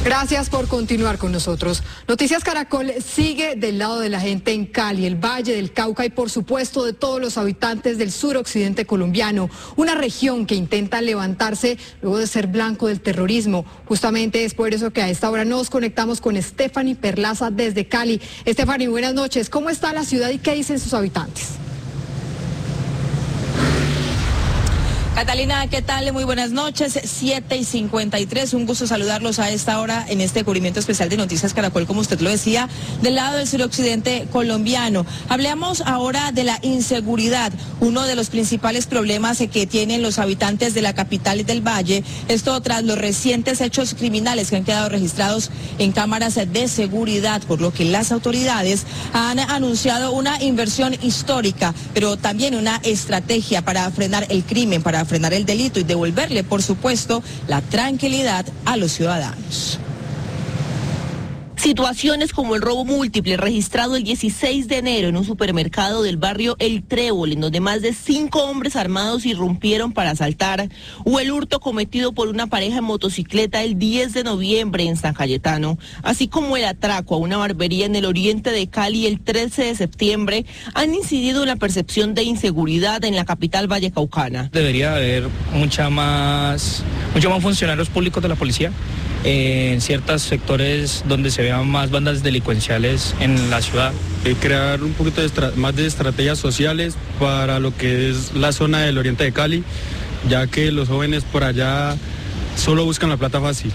Gracias por continuar con nosotros. Noticias Caracol sigue del lado de la gente en Cali, el Valle del Cauca y por supuesto de todos los habitantes del suroccidente colombiano, una región que intenta levantarse luego de ser blanco del terrorismo. Justamente es por eso que a esta hora nos conectamos con Stephanie Perlaza desde Cali. Stephanie, buenas noches. ¿Cómo está la ciudad y qué dicen sus habitantes? Catalina, ¿qué tal? Muy buenas noches, 7:53, un gusto saludarlos a esta hora en este cubrimiento especial de Noticias Caracol, como usted lo decía, del lado del suroccidente colombiano. Hablemos ahora de la inseguridad, uno de los principales problemas que tienen los habitantes de la capital y del Valle, esto tras los recientes hechos criminales que han quedado registrados en cámaras de seguridad, por lo que las autoridades han anunciado una inversión histórica, pero también una estrategia para frenar el crimen, para frenar el delito y devolverle, por supuesto, la tranquilidad a los ciudadanos. Situaciones como el robo múltiple registrado el 16 de enero en un supermercado del barrio El Trébol, en donde más de 5 hombres armados irrumpieron para asaltar, o el hurto cometido por una pareja en motocicleta el 10 de noviembre en San Cayetano, así como el atraco a una barbería en el oriente de Cali el 13 de septiembre, han incidido en la percepción de inseguridad en la capital vallecaucana. Debería haber mucho más funcionarios públicos de la policía en ciertos sectores donde se vean más bandas delincuenciales en la ciudad. Crear un poquito más de estrategias sociales para lo que es la zona del oriente de Cali, ya que los jóvenes por allá solo buscan la plata fácil.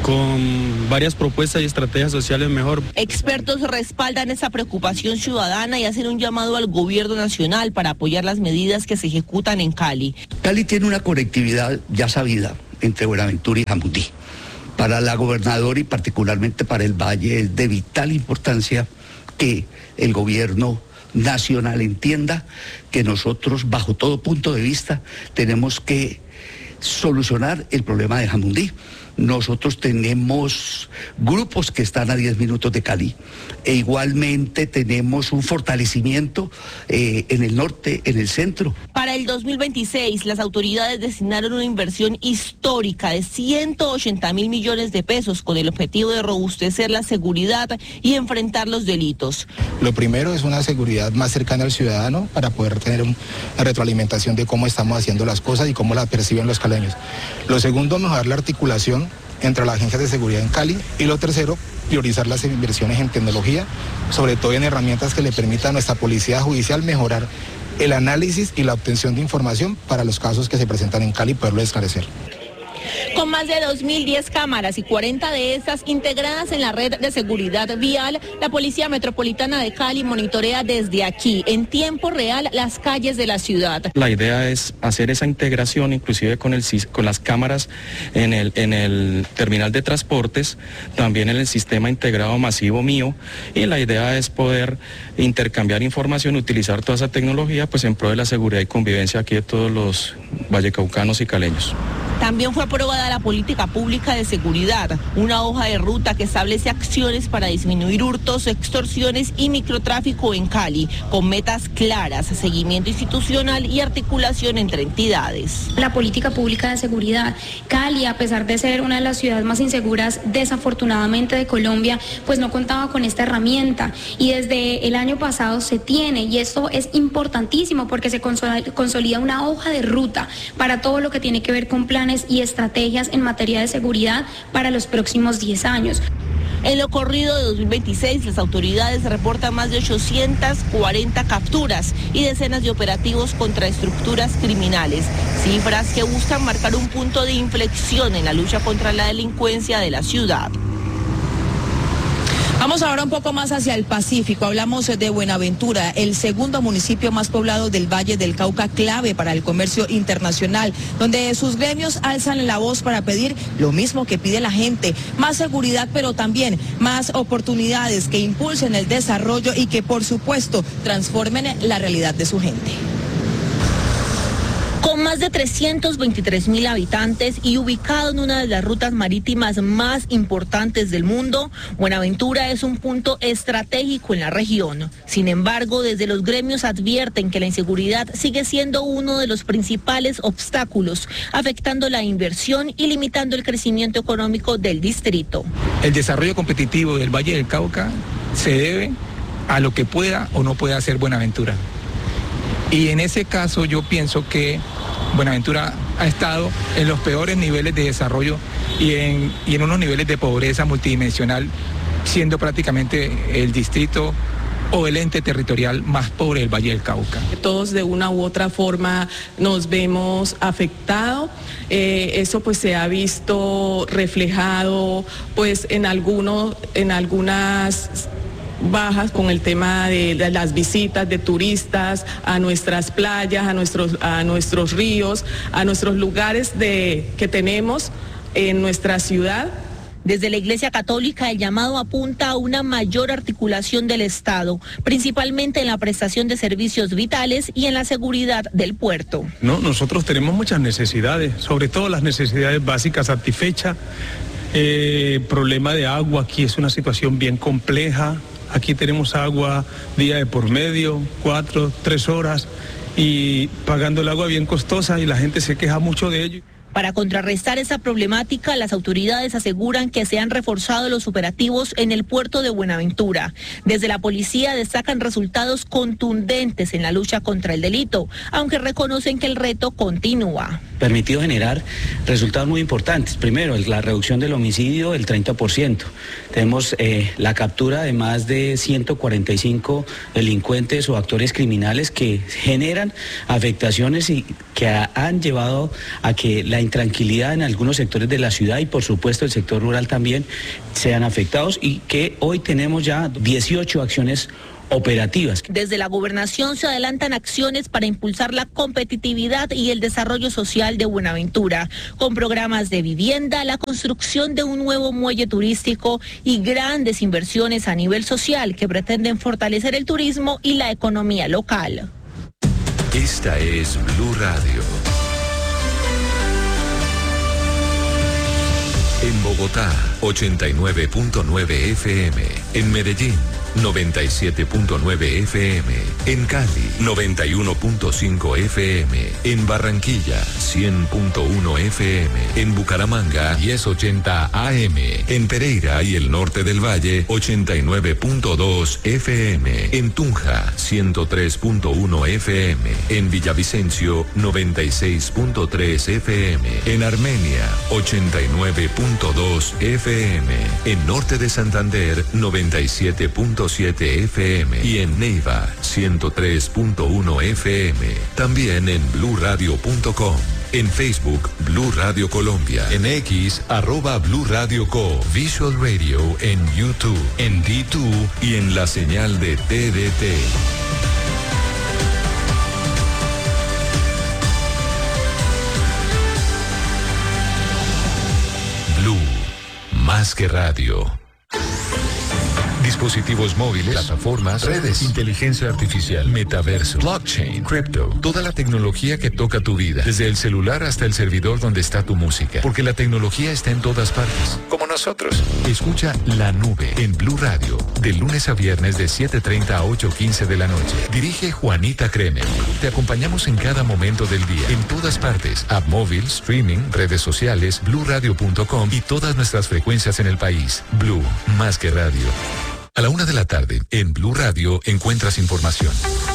Con varias propuestas y estrategias sociales mejor. Expertos respaldan esa preocupación ciudadana y hacen un llamado al gobierno nacional para apoyar las medidas que se ejecutan en Cali. Cali tiene una conectividad ya sabida entre Buenaventura y Jamundí. Para la gobernadora y particularmente para el Valle es de vital importancia que el gobierno nacional entienda que nosotros, bajo todo punto de vista, tenemos que solucionar el problema de Jamundí. Nosotros tenemos grupos que están a 10 minutos de Cali e igualmente tenemos un fortalecimiento en el norte, en el centro. Para el 2026, las autoridades designaron una inversión histórica de 180.000 millones de pesos con el objetivo de robustecer la seguridad y enfrentar los delitos. Lo primero es una seguridad más cercana al ciudadano para poder tener una retroalimentación de cómo estamos haciendo las cosas y cómo las perciben los caleños. Lo segundo, mejorar la articulación entre las agencias de seguridad en Cali, y lo tercero, priorizar las inversiones en tecnología, sobre todo en herramientas que le permitan a nuestra policía judicial mejorar el análisis y la obtención de información para los casos que se presentan en Cali y poderlo esclarecer. Con más de 2.010 cámaras y 40 de estas integradas en la red de seguridad vial, la Policía Metropolitana de Cali monitorea desde aquí, en tiempo real, las calles de la ciudad. La idea es hacer esa integración inclusive con las cámaras en el terminal de transportes, también en el sistema integrado masivo mío, y la idea es poder intercambiar información, utilizar toda esa tecnología pues en pro de la seguridad y convivencia aquí de todos los vallecaucanos y caleños. También fue aprobada la política pública de seguridad, una hoja de ruta que establece acciones para disminuir hurtos, extorsiones y microtráfico en Cali, con metas claras, seguimiento institucional y articulación entre entidades. La política pública de seguridad, Cali, a pesar de ser una de las ciudades más inseguras desafortunadamente de Colombia, pues no contaba con esta herramienta y desde el año pasado se tiene, y esto es importantísimo porque se consolida una hoja de ruta para todo lo que tiene que ver con planes y estrategias en materia de seguridad para los próximos 10 años. En lo corrido de 2026, las autoridades reportan más de 840 capturas y decenas de operativos contra estructuras criminales, cifras que buscan marcar un punto de inflexión en la lucha contra la delincuencia de la ciudad. Vamos ahora un poco más hacia el Pacífico. Hablamos de Buenaventura, el segundo municipio más poblado del Valle del Cauca, clave para el comercio internacional, donde sus gremios alzan la voz para pedir lo mismo que pide la gente: más seguridad, pero también más oportunidades que impulsen el desarrollo y que, por supuesto, transformen la realidad de su gente. Con más de 323.000 habitantes y ubicado en una de las rutas marítimas más importantes del mundo, Buenaventura es un punto estratégico en la región. Sin embargo, desde los gremios advierten que la inseguridad sigue siendo uno de los principales obstáculos, afectando la inversión y limitando el crecimiento económico del distrito. El desarrollo competitivo del Valle del Cauca se debe a lo que pueda o no pueda hacer Buenaventura. Y en ese caso yo pienso que Buenaventura ha estado en los peores niveles de desarrollo y en unos niveles de pobreza multidimensional, siendo prácticamente el distrito o el ente territorial más pobre del Valle del Cauca. Todos de una u otra forma nos vemos afectados. Eso pues se ha visto reflejado pues en algunas bajas con el tema de las visitas de turistas a nuestras playas, a nuestros ríos, a nuestros lugares que tenemos en nuestra ciudad. Desde la Iglesia Católica, el llamado apunta a una mayor articulación del Estado, principalmente en la prestación de servicios vitales y en la seguridad del puerto. No, nosotros tenemos muchas necesidades, sobre todo las necesidades básicas satisfechas. Problema de agua, aquí es una situación bien compleja. Aquí tenemos agua día de por medio, 4, 3 horas, y pagando el agua bien costosa y la gente se queja mucho de ello. Para contrarrestar esa problemática, las autoridades aseguran que se han reforzado los operativos en el puerto de Buenaventura. Desde la policía destacan resultados contundentes en la lucha contra el delito, aunque reconocen que el reto continúa. Permitido generar resultados muy importantes. Primero, la reducción del homicidio del 30%. Tenemos la captura de más de 145 delincuentes o actores criminales que generan afectaciones y que han llevado a que la intranquilidad en algunos sectores de la ciudad y por supuesto el sector rural también sean afectados, y que hoy tenemos ya 18 acciones operativas. Desde la gobernación se adelantan acciones para impulsar la competitividad y el desarrollo social de Buenaventura, con programas de vivienda, la construcción de un nuevo muelle turístico y grandes inversiones a nivel social que pretenden fortalecer el turismo y la economía local. Esta es Blue Radio. En Bogotá, 89.9 FM. En Medellín, 97.9 FM. En Cali, 91.5 FM. En Barranquilla, 100.1 FM. En Bucaramanga, 1080 AM. En Pereira y el norte del Valle, 89.2 FM. En Tunja, 103.1 FM. En Villavicencio, 96.3 FM. En Armenia, 89.2 FM. En norte de Santander, 97.7 FM. Y en Neiva, 103.1 FM. También en bluradio.com. En Facebook, Blue Radio Colombia. En X, @Blue Radio Co. Visual Radio en YouTube, en D2 y en la señal de TDT. Blue, más que radio. Dispositivos móviles, plataformas, redes, inteligencia artificial, metaverso, blockchain, crypto, toda la tecnología que toca tu vida, desde el celular hasta el servidor donde está tu música, porque la tecnología está en todas partes, como nosotros. Escucha La Nube en Blue Radio, de lunes a viernes de 7:30 a 8:15 de la noche. Dirige Juanita Kremer. Te acompañamos en cada momento del día, en todas partes, app móvil, streaming, redes sociales, bluradio.com y todas nuestras frecuencias en el país. Blue, más que radio. A la 1 de la tarde, en Blue Radio, encuentras información.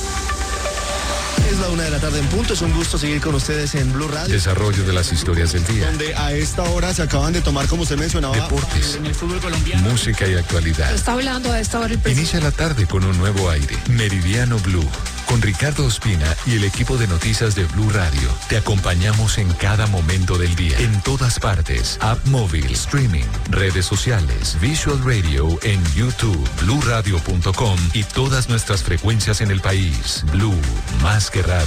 Es la 1 de la tarde en punto, es un gusto seguir con ustedes en Blue Radio. Desarrollo de las historias del día. Donde a esta hora se acaban de tomar, como usted mencionaba, deportes, en el fútbol colombiano. Música y actualidad. Está hablando a esta hora el presidente. Inicia la tarde con un nuevo aire. Meridiano Blue. Con Ricardo Ospina y el equipo de noticias de Blue Radio. Te acompañamos en cada momento del día. En todas partes. App móvil, streaming, redes sociales, Visual Radio en YouTube, bluradio.com y todas nuestras frecuencias en el país. Blue, más que radio.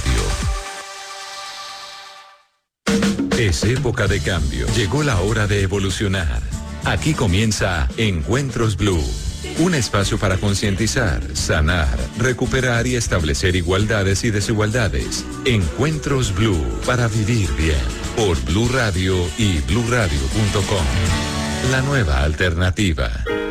Es época de cambio. Llegó la hora de evolucionar. Aquí comienza Encuentros Blue. Un espacio para concientizar, sanar, recuperar y establecer igualdades y desigualdades. Encuentros Blue, para vivir bien. Por Blue Radio y bluradio.com. La nueva alternativa.